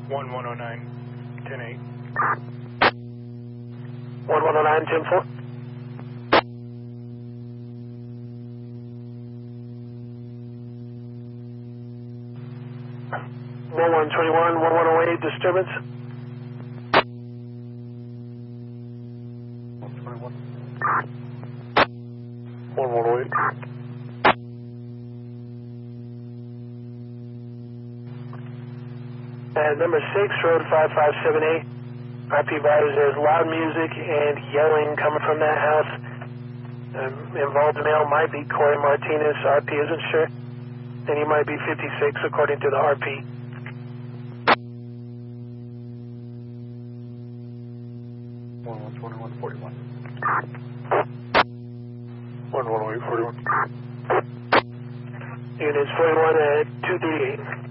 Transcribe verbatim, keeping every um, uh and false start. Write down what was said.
one one oh nine, ten eight. one one oh nine, ten four. one one two one, one one oh eight, disturbance. one one oh eight. And number six, road five five seven eight. I P advised there's loud music and yelling coming from that house. Um, involved male might be Corey Martinez. R P isn't sure. And he might be fifty-six according to the R P. one one two one, forty-one. one one oh eight, forty-one. Units forty-one at two thirty-eight.